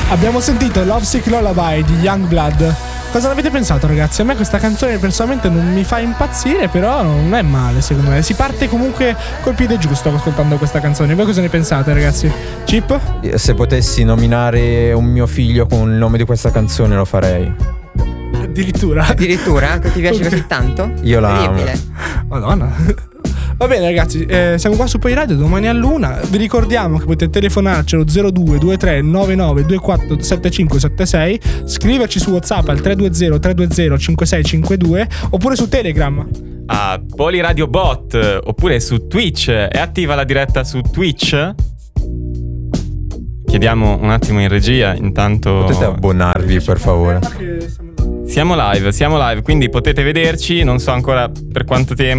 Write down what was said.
Abbiamo sentito Lovesick Lullaby di Youngblood. Cosa ne avete pensato, ragazzi? A me questa canzone personalmente non mi fa impazzire, però non è male, secondo me. Si parte comunque col piede giusto ascoltando questa canzone. Voi cosa ne pensate, ragazzi? Chip? Se potessi nominare un mio figlio con il nome di questa canzone lo farei. Addirittura? Che ti piace così tanto? Io la amo. Terribile. Madonna. Va bene, ragazzi, siamo qua su Poi Radio domani all'1. Vi ricordiamo che potete telefonarcelo 02 23 99 24 75 76, scriverci su WhatsApp al 320 320 5652 oppure su Telegram a Poliradio Bot, oppure su Twitch. È attiva la diretta su Twitch? Chiediamo un attimo in regia, intanto. Potete abbonarvi, per favore. Siamo live, quindi potete vederci, non so ancora per quanto tempo.